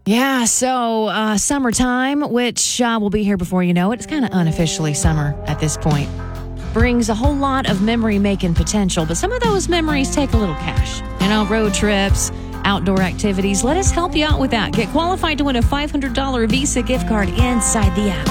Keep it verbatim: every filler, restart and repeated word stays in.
Yeah, so uh, summertime, which uh, will be here before you know it. It's kind of unofficially summer at this point. Brings a whole lot of memory-making potential, but some of those memories take a little cash. You know, road trips, outdoor activities. Let us help you out with that. Get qualified to win a five hundred dollars Visa gift card inside the app.